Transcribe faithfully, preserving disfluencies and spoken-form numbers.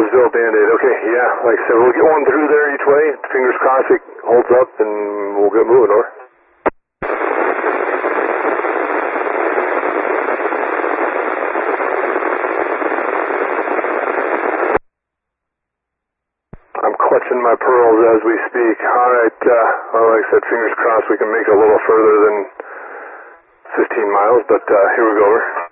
Brazil Band-Aid. Okay, yeah, like I said, we'll get one through there each way. Fingers crossed it holds up, and we'll get moving, over. I'm clutching my pearls as we speak. All right, uh, well, like I said, fingers crossed we can make it a little further than fifteen miles, but uh, here we go, over.